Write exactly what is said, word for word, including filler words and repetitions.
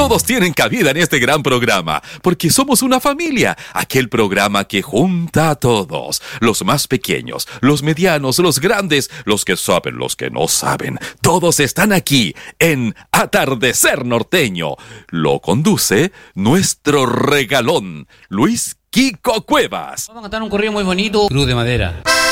Todos tienen cabida en este gran programa, porque somos una familia, aquel programa que junta a todos, los más pequeños, los medianos, los grandes, los que saben, los que no saben, todos están aquí en Atardecer Norteño. Lo conduce nuestro regalón, Luis Kiko Cuevas. Vamos a cantar un corrido muy bonito, Cruz de Madera.